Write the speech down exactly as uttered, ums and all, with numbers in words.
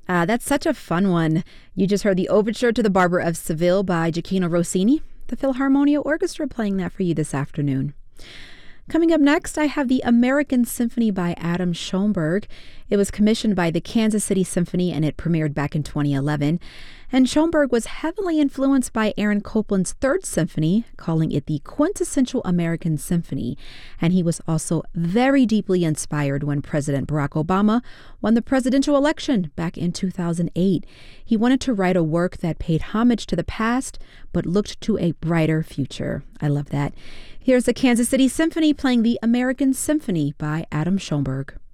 Ah, that's such a fun one. You just heard the Overture to the Barber of Seville by Gioacchino Rossini. The Philharmonia Orchestra playing that for you this afternoon. Coming up next, I have the American Symphony by Adam Schoenberg. It was commissioned by the Kansas City Symphony and it premiered back in twenty eleven. And Schoenberg was heavily influenced by Aaron Copland's Third Symphony, calling it the quintessential American symphony. And he was also very deeply inspired when President Barack Obama won the presidential election back in two thousand eight. He wanted to write a work that paid homage to the past, but looked to a brighter future. I love that. Here's the Kansas City Symphony playing the American Symphony by Adam Schoenberg.